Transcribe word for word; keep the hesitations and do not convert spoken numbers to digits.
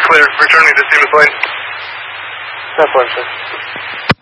clear. Returning to Seamus Lane. That's one, sir.